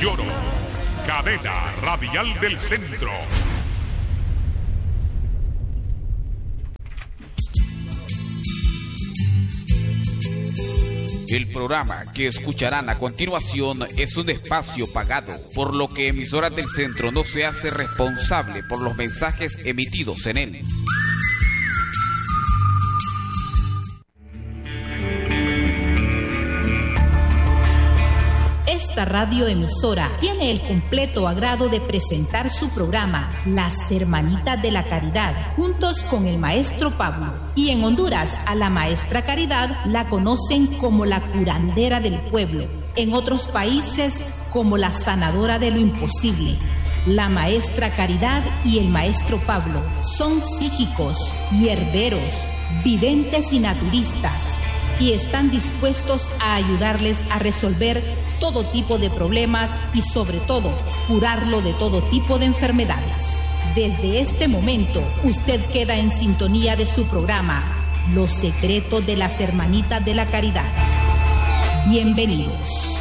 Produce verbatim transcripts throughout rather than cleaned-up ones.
y Oro, cadena radial del centro. El programa que escucharán a continuación es un espacio pagado, por lo que Emisoras del Centro no se hace responsable por los mensajes emitidos en él. Esta radioemisora tiene el completo agrado de presentar su programa Las Hermanitas de la Caridad, juntos con el maestro Pablo. Y en Honduras, a la maestra Caridad la conocen como la curandera del pueblo. En otros países, como la sanadora de lo imposible. La maestra Caridad y el maestro Pablo son psíquicos, hierberos, videntes y naturistas, y están dispuestos a ayudarles a resolver todo tipo de problemas y, sobre todo, curarlo de todo tipo de enfermedades. Desde este momento, usted queda en sintonía de su programa Los Secretos de las Hermanitas de la Caridad. Bienvenidos.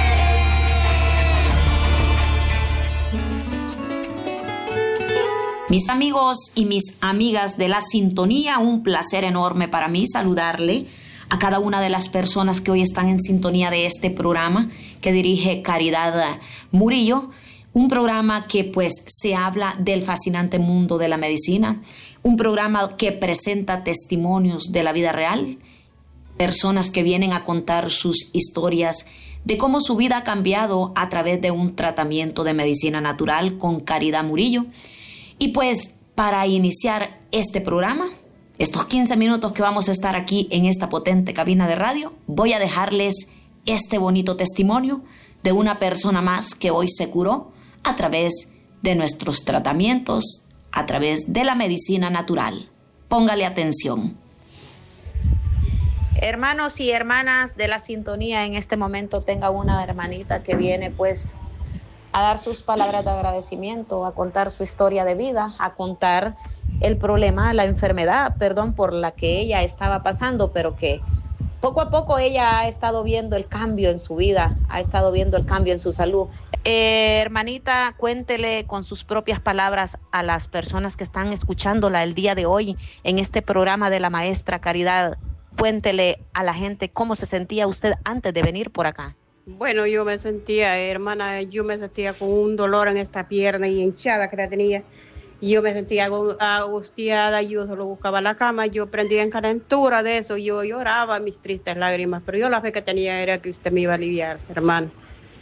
Mis amigos y mis amigas de la sintonía, un placer enorme para mí saludarle a cada una de las personas que hoy están en sintonía de este programa que dirige Caridad Murillo, un programa que pues se habla del fascinante mundo de la medicina, un programa que presenta testimonios de la vida real, personas que vienen a contar sus historias de cómo su vida ha cambiado a través de un tratamiento de medicina natural con Caridad Murillo. Y pues para iniciar este programa, estos quince minutos que vamos a estar aquí en esta potente cabina de radio, voy a dejarles este bonito testimonio de una persona más que hoy se curó a través de nuestros tratamientos, a través de la medicina natural. Póngale atención. Hermanos y hermanas de la sintonía, en este momento tenga una hermanita que viene pues a dar sus palabras de agradecimiento, a contar su historia de vida, a contar el problema, la enfermedad, perdón, por la que ella estaba pasando, pero que poco a poco ella ha estado viendo el cambio en su vida, ha estado viendo el cambio en su salud. Eh, hermanita, cuéntele con sus propias palabras a las personas que están escuchándola el día de hoy en este programa de la maestra Caridad. Cuéntele a la gente cómo se sentía usted antes de venir por acá. Bueno, yo me sentía, hermana, yo me sentía con un dolor en esta pierna y hinchada que la tenía. Yo me sentía angustiada, yo solo buscaba la cama, yo prendía en calentura de eso, yo lloraba mis tristes lágrimas, pero yo la fe que tenía era que usted me iba a aliviar, hermano.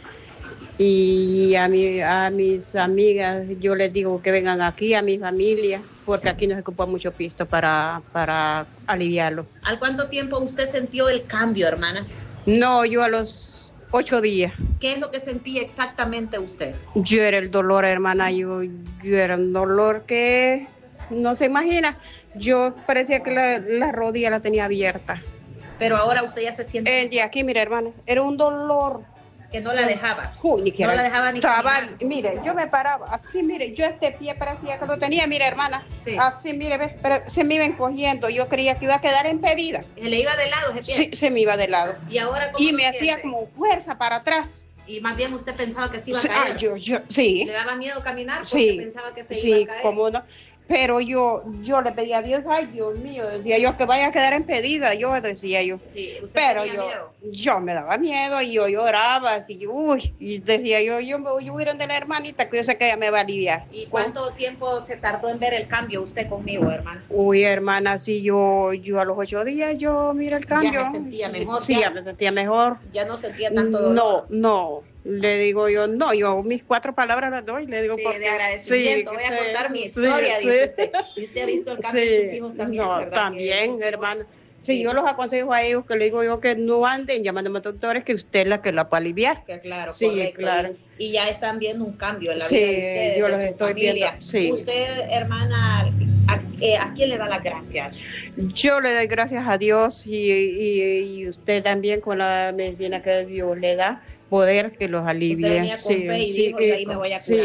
Y a, mi, a mis amigas yo les digo que vengan aquí, a mi familia, porque aquí no se ocupa mucho pisto para, para aliviarlo. ¿Al cuánto tiempo usted sintió el cambio, hermana? No, yo a los ocho días. ¿Qué es lo que sentía exactamente usted? Yo era el dolor, hermana, yo, yo era un dolor que no se imagina. Yo parecía que la, la rodilla la tenía abierta. Pero ahora usted ya se siente... Eh, de aquí, mira, hermana, era un dolor... Que no la dejaba. Uy, ni no la dejaba ni estaba, caminar. Mire, yo me paraba así, mire, yo este pie parecía que lo tenía, mire, hermana. Sí. Así, mire, ve, pero se me iba encogiendo. Yo creía que iba a quedar impedida. ¿Se le iba de lado ese pie? Sí, se me iba de lado. ¿Y ahora cómo Y me siente? hacía como fuerza para atrás. Y más bien usted pensaba que se iba a Sí, caer. ah, yo, yo, sí. ¿Le daba miedo caminar porque Sí, pensaba que se sí, iba a caer? cómo no. Pero yo, yo le pedía a Dios, ay, Dios mío, decía yo que vaya a quedar impedida, yo decía yo. Sí, ¿usted pero tenía yo, miedo? yo me daba miedo y yo lloraba, así, uy, y decía yo, yo me voy a ir de la hermanita, que yo sé que ella me va a aliviar. ¿Y cuánto tiempo se tardó en ver el cambio usted conmigo, hermana? Uy, hermana, sí, yo, yo a los ocho días, yo mira el cambio. ¿Ya me sentía mejor? Sí, ya, ya me sentía mejor. ¿Ya no sentía tanto dolor? No, no. Le digo yo, no, yo mis cuatro palabras las doy, le digo Sí, porque... de agradecimiento, sí, voy a sí, contar mi sí, historia, sí. dice usted. Y usted ha visto el cambio Sí, de sus hijos también, no, ¿verdad? también, Que hermano. Sí. Sí, yo los aconsejo a ellos que le digo yo que no anden llamando a doctores, que usted es la que la puede aliviar. Que claro, sí, correcto. claro. Y, y ya están viendo un cambio en la Sí, vida de ustedes, yo de los su estoy familia. viendo, sí. Usted, hermana, ¿a, eh, ¿a quién le da las gracias? Yo le doy gracias a Dios y, y, y usted también con la medicina que Dios le da, poder que los alivie. Usted venía con sí, fe y sí, dijo, de ahí me voy a curar. Sí,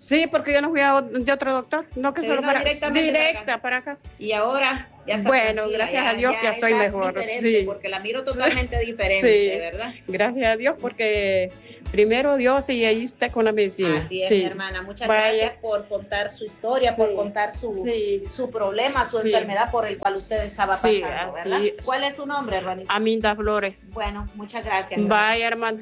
Sí, porque yo no fui a, de otro doctor, no que solo para directa para acá. Y ahora ya está bueno, tranquila, gracias ya, a Dios ya que estoy mejor. Sí. Porque la miro totalmente sí. diferente, sí. ¿verdad? Gracias a Dios porque primero Dios y ahí está con la medicina. Así es, sí. mi hermana. Muchas Vaya. gracias por contar su historia, sí. por contar su, sí. su problema, su sí. enfermedad por el cual usted estaba pasando, sí, ¿verdad? ¿Cuál es su nombre, hermanita? Aminda Flores. Bueno, muchas gracias. Vaya, hermano.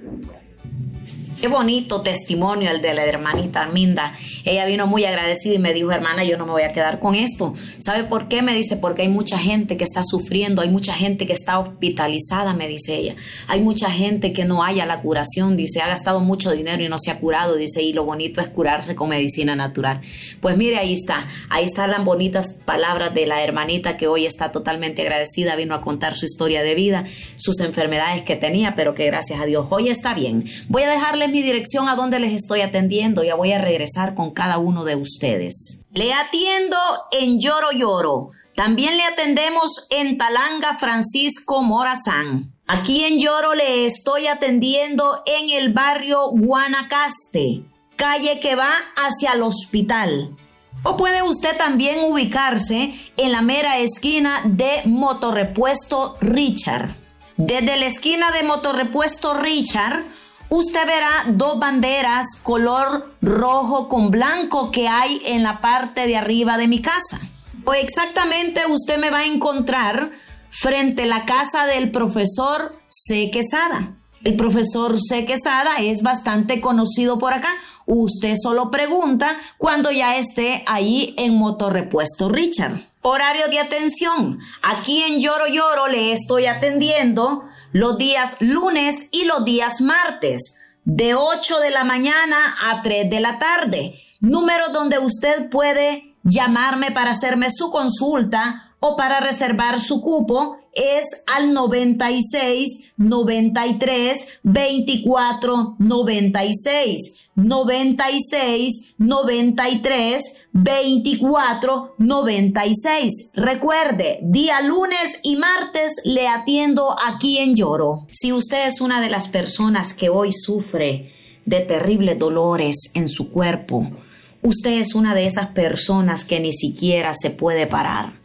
Qué bonito testimonio el de la hermanita Arminda. Ella vino muy agradecida y me dijo, hermana, yo no me voy a quedar con esto. ¿Sabe por qué? Me dice, porque hay mucha gente que está sufriendo, hay mucha gente que está hospitalizada, me dice ella. Hay mucha gente que no haya la curación, dice, ha gastado mucho dinero y no se ha curado, dice, y lo bonito es curarse con medicina natural. Pues mire, ahí está, ahí están las bonitas palabras de la hermanita que hoy está totalmente agradecida, vino a contar su historia de vida, sus enfermedades que tenía, pero que gracias a Dios hoy está bien. Voy a dejarles mi dirección a donde les estoy atendiendo. Ya voy a regresar con cada uno de ustedes. Le atiendo en Lloro Lloro. También le atendemos en Talanga Francisco Morazán. Aquí en Lloro le estoy atendiendo en el barrio Guanacaste, calle que va hacia el hospital. O puede usted también ubicarse en la mera esquina de Motorrepuesto Richard. Desde la esquina de Motorrepuesto Richard, usted verá dos banderas color rojo con blanco que hay en la parte de arriba de mi casa. O exactamente usted me va a encontrar frente a la casa del profesor C. Quesada. El profesor C. Quesada es bastante conocido por acá. Usted solo pregunta cuando ya esté ahí en Motorrepuesto Richard. Horario de atención. Aquí en Lloro Lloro le estoy atendiendo los días lunes y los días martes, de ocho de la mañana a tres de la tarde. Número donde usted puede llamarme para hacerme su consulta o para reservar su cupo es al noventa y seis, noventa y tres, veinticuatro, noventa y seis. noventa y seis, noventa y tres, veinticuatro, noventa y seis. Recuerde, día lunes y martes le atiendo aquí en Lloro. Si usted es una de las personas que hoy sufre de terribles dolores en su cuerpo, usted es una de esas personas que ni siquiera se puede parar.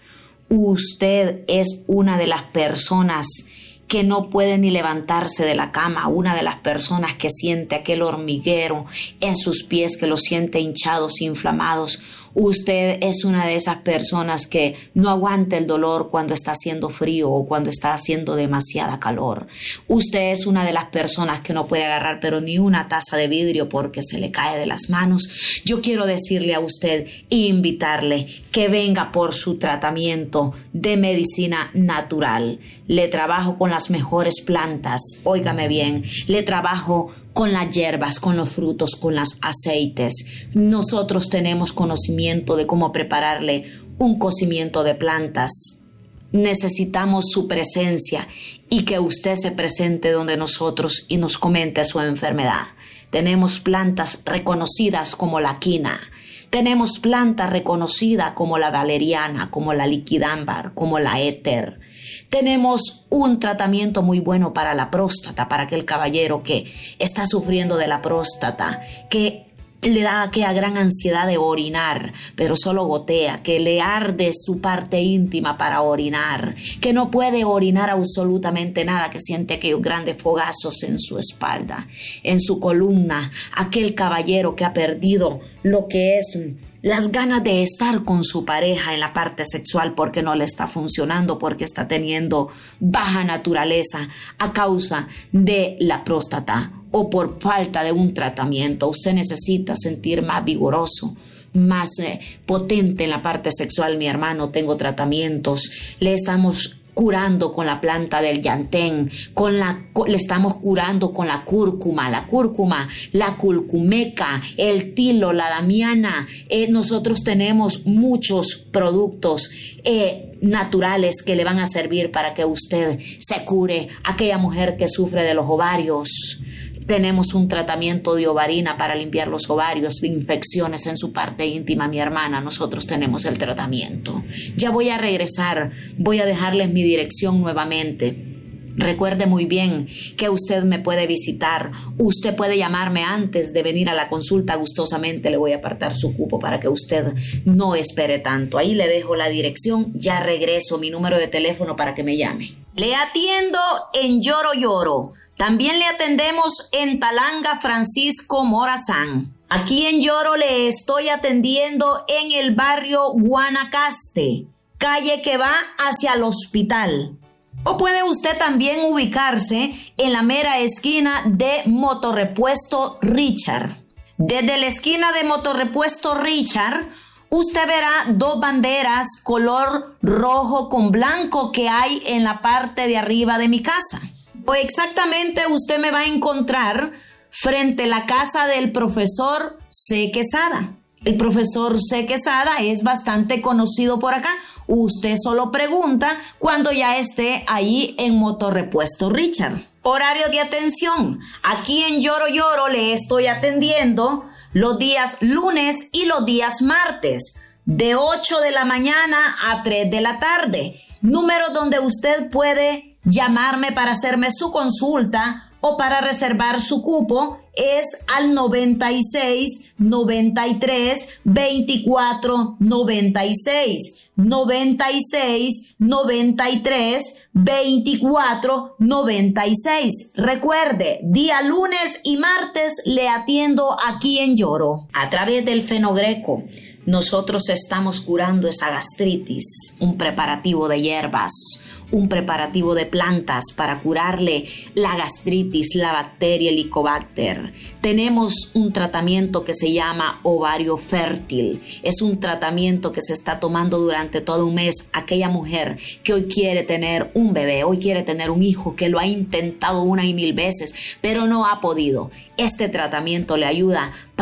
Usted es una de las personas que no puede ni levantarse de la cama, una de las personas que siente aquel hormiguero en sus pies, que los siente hinchados, inflamados. Usted es una de esas personas que no aguanta el dolor cuando está haciendo frío o cuando está haciendo demasiada calor. Usted es una de las personas que no puede agarrar pero ni una taza de vidrio porque se le cae de las manos. Yo quiero decirle a usted e invitarle que venga por su tratamiento de medicina natural. Le trabajo con las mejores plantas, óigame bien, le trabajo con las hierbas, con los frutos, con los aceites. Nosotros tenemos conocimiento de cómo prepararle un cocimiento de plantas. Necesitamos su presencia y que usted se presente donde nosotros y nos comente su enfermedad. Tenemos plantas reconocidas como la quina. Tenemos plantas reconocidas como la valeriana, como la liquidámbar, como la éter. Tenemos un tratamiento muy bueno para la próstata, para aquel caballero que está sufriendo de la próstata, que le da aquella gran ansiedad de orinar, pero solo gotea, que le arde su parte íntima para orinar, que no puede orinar absolutamente nada, que siente aquellos grandes fogazos en su espalda, en su columna, aquel caballero que ha perdido lo que es las ganas de estar con su pareja en la parte sexual porque no le está funcionando, porque está teniendo baja naturaleza a causa de la próstata o por falta de un tratamiento. Usted necesita sentir más vigoroso, más eh, potente en la parte sexual, mi hermano. Tengo tratamientos, le estamos curando con la planta del llantén, con la, con, le estamos curando con la cúrcuma, la cúrcuma, la curcumeca, el tilo, la damiana. Eh, nosotros tenemos muchos productos eh, naturales que le van a servir para que usted se cure. Aquella mujer que sufre de los ovarios, tenemos un tratamiento de ovarina para limpiar los ovarios, de infecciones en su parte íntima, mi hermana. Nosotros tenemos el tratamiento. Ya voy a regresar, voy a dejarles mi dirección nuevamente. Recuerde muy bien que usted me puede visitar, usted puede llamarme antes de venir a la consulta, gustosamente le voy a apartar su cupo para que usted no espere tanto. Ahí le dejo la dirección, ya regreso mi número de teléfono para que me llame. Le atiendo en Lloro Lloro, también le atendemos en Talanga Francisco Morazán. Aquí en Lloro le estoy atendiendo en el barrio Guanacaste, calle que va hacia el hospital. O puede usted también ubicarse en la mera esquina de Motorrepuesto Richard. Desde la esquina de Motorrepuesto Richard, usted verá dos banderas color rojo con blanco que hay en la parte de arriba de mi casa. O exactamente usted me va a encontrar frente a la casa del profesor C. Quesada. El profesor C. Quesada es bastante conocido por acá. Usted solo pregunta cuando ya esté ahí en Motorrepuesto Richard. Horario de atención. Aquí en Lloro Lloro le estoy atendiendo los días lunes y los días martes, de ocho de la mañana a tres de la tarde. Número donde usted puede llamarme para hacerme su consulta o para reservar su cupo es al noventa y seis, noventa y tres, veinticuatro, noventa y seis. noventa y seis, noventa y tres, veinticuatro, noventa y seis. Recuerde, día lunes y martes le atiendo aquí en Lloro. A través del fenogreco, nosotros estamos curando esa gastritis, un preparativo de hierbas, un preparativo de plantas para curarle la gastritis, la bacteria Helicobacter. Tenemos un tratamiento que se llama ovario fértil. Es un tratamiento que se está tomando durante todo un mes. Aquella mujer que hoy quiere tener un bebé, hoy quiere tener un hijo, que lo ha intentado una y mil veces, pero no ha podido. Este tratamiento le ayuda